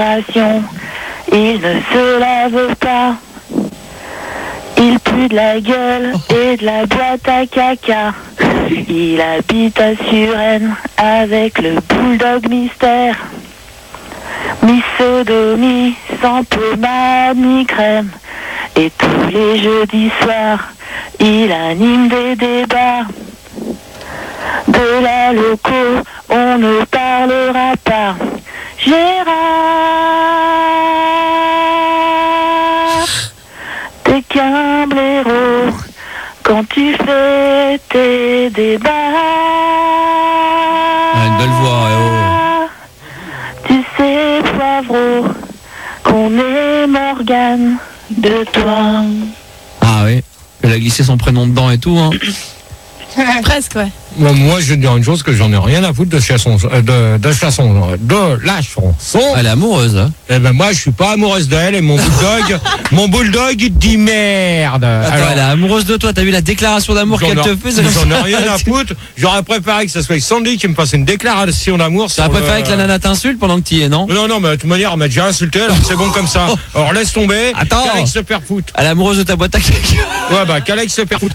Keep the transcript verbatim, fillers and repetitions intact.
Il ne se lave pas. Il pue de la gueule et de la boîte à caca. Il habite à Suresnes avec le bulldog mystère. Mi-sodomie, sans pommade ni crème. Et tous les jeudis soirs, il anime des débats. De la loco, on ne parlera pas. Gérard, t'es qu'un blaireau quand tu fais tes débats. Ah, une belle voix, eh oh. Tu sais, Poivreau, qu'on est Morgane de toi. Ah oui, elle a glissé son prénom dedans et tout, hein. Presque, ouais. Bon, moi, je vais te dire une chose, que j'en ai rien à foutre de chanson, de, de chanson, de la chanson. Elle est amoureuse, hein. Eh ben, moi, je suis pas amoureuse d'elle et mon bulldog, mon bulldog, il dit merde. Attends, Alors, elle est amoureuse de toi, t'as vu la déclaration d'amour j'en qu'elle ai- te fait, c'est J'en comme ai ça. rien à foutre. J'aurais préféré que ce soit Sandy qui me fasse une déclaration d'amour. T'as sur préféré le- que la nana t'insulte pendant que t'y es, non? Non, non, mais de toute manière, elle m'a déjà insulté, alors c'est bon comme ça. Alors laisse tomber. Attends. Qu'Alex se perd foutre. Elle est amoureuse de ta boîte à caca. Ouais, bah, qu'Alex se perd foutre.